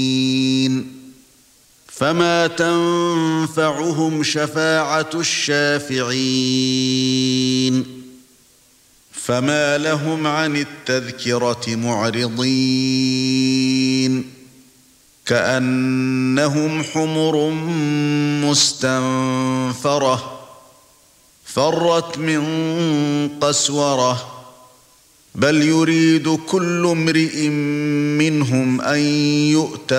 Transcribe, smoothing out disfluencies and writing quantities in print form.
فما تنفعهم شفاعة الشافعين فما لهم عن التذكرة معرضين كأنهم حمر مستنفرة فرت من قسورة بل يريد كل امرئ منهم أن يؤتى